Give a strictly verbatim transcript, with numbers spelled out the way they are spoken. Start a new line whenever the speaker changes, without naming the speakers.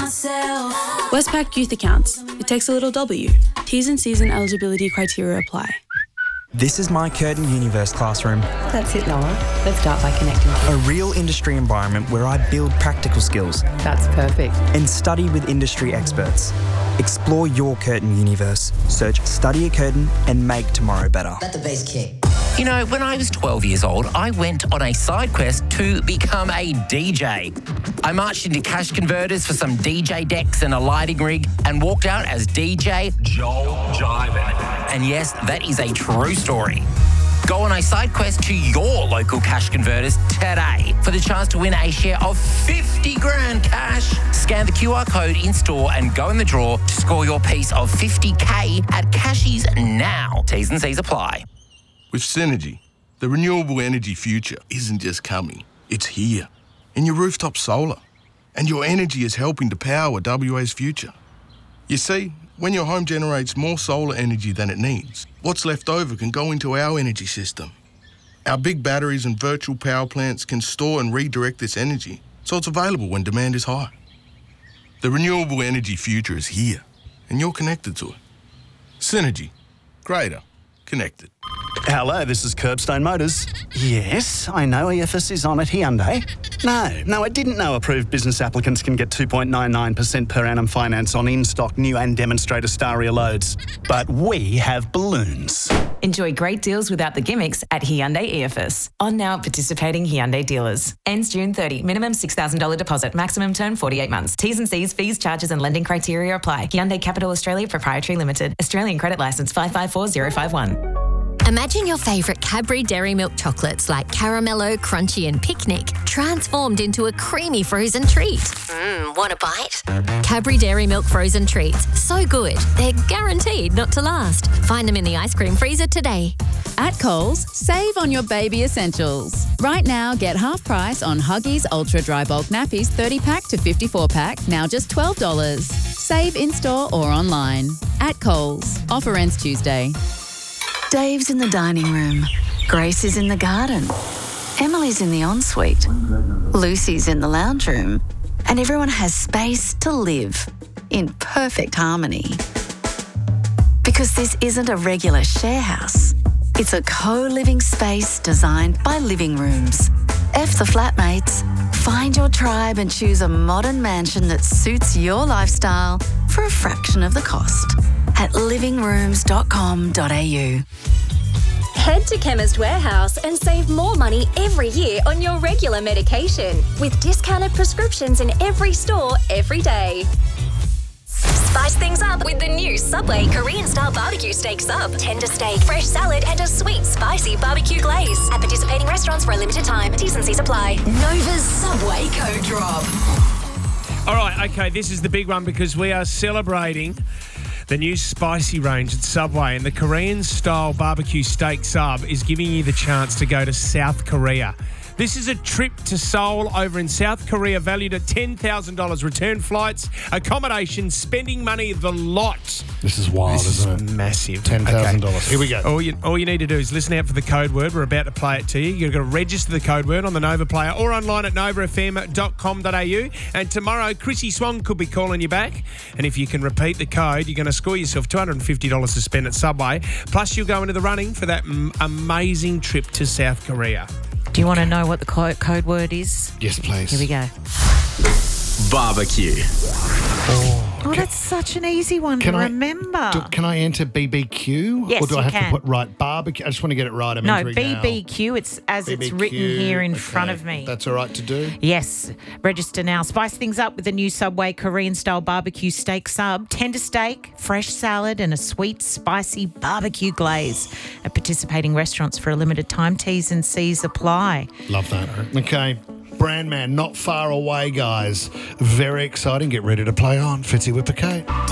myself.
Westpac Youth Accounts. It takes a little W. T's and C's and eligibility criteria apply.
This is my Curtin Universe classroom.
That's it, Noah. Let's start by connecting.
A real industry environment where I build practical skills.
That's perfect.
And study with industry experts. Explore your Curtin Universe. Search Study at Curtin and make tomorrow better.
Let the bass kick.
You know, when I was twelve years old, I went on a side quest to become a D J. I marched into cash converters for some D J decks and a lighting rig and walked out as D J Joel Jiven. And yes, that is a true story. Go on a side quest to your local cash converters today for the chance to win a share of fifty grand cash. Scan the Q R code in store and go in the draw to score your piece of fifty K at Cashies now. T's and C's apply.
With Synergy, the renewable energy future isn't just coming, it's here. In your rooftop solar. And your energy is helping to power W A's future. You see, when your home generates more solar energy than it needs, what's left over can go into our energy system. Our big batteries and virtual power plants can store and redirect this energy so it's available when demand is high. The renewable energy future is here, and you're connected to it. Synergy. Greater. Connected.
Hello, this is Curbstone Motors. Yes, I know E F S is on at Hyundai. No, no, I didn't know approved business applicants can get two point nine nine percent per annum finance on in-stock new and demonstrator Staria loads. But we have balloons.
Enjoy great deals without the gimmicks at Hyundai E F S. On now at participating Hyundai dealers. Ends June thirtieth. Minimum six thousand dollars deposit. Maximum term forty-eight months. T's and C's, fees, charges and lending criteria apply. Hyundai Capital Australia Proprietary Limited. Australian credit licence five five four zero five one.
Imagine your favourite Cadbury Dairy Milk chocolates like Caramello, Crunchy and Picnic transformed into a creamy frozen treat. Mmm, want a bite? Cadbury Dairy Milk frozen treats. So good, they're guaranteed not to last. Find them in the ice cream freezer today.
At Coles, save on your baby essentials. Right now, get half price on Huggies Ultra Dry Bulk Nappies thirty pack to fifty-four pack, now just twelve dollars. Save in-store or online. At Coles. Offer ends Tuesday.
Dave's in the dining room. Grace is in the garden. Emily's in the ensuite. Lucy's in the lounge room. And everyone has space to live in perfect harmony. Because this isn't a regular share house. It's a co-living space designed by Living Rooms. F the flatmates. Find your tribe and choose a modern mansion that suits your lifestyle for a fraction of the cost at living rooms dot com dot a u.
Head to Chemist Warehouse and save more money every year on your regular medication with discounted prescriptions in every store every day.
Spice things up with the new Subway Korean-style barbecue steak sub. Tender steak, fresh salad and a sweet, spicy barbecue glaze. At participating restaurants for a limited time. T's and C's apply.
Nova's Subway Code Drop.
All right, okay, this is the big one because we are celebrating the new spicy range at Subway, and the Korean-style barbecue steak sub is giving you the chance to go to South Korea. This is a trip to Seoul over in South Korea valued at ten thousand dollars. Return flights, accommodation, spending money, the lot.
This is wild,
this
isn't
is
it?
Massive.
ten thousand dollars. Okay. Here we go.
All you, all you need to do is listen out for the code word. We're about to play it to you. You've got to register the code word on the Nova Player or online at nova f m dot com dot a u. And tomorrow, Chrissy Swan could be calling you back. And if you can repeat the code, you're going to score yourself two hundred fifty dollars to spend at Subway. Plus, you'll go into the running for that m- amazing trip to South Korea.
Do you want to know what the co- code word is?
Yes, please.
Here we go.
Barbecue.
Oh,
oh that's such an easy one to
I,
remember.
Do, can I enter B B Q?
Yes,
Or do
you
I have
can.
to put right barbecue? I just want to get it right. I'm
no,
entering
B B Q.
now.
It's as
B B Q,
it's written here in
okay.
front of me.
That's all right to do?
Yes. Register now. Spice things up with the new Subway Korean-style barbecue steak sub. Tender steak, fresh salad and a sweet, spicy barbecue glaze. At participating restaurants for a limited time. T's and C's apply.
Love that. Okay. Brandman, not far away, guys. Very exciting. Get ready to play on. Fitzy Whipper Kate.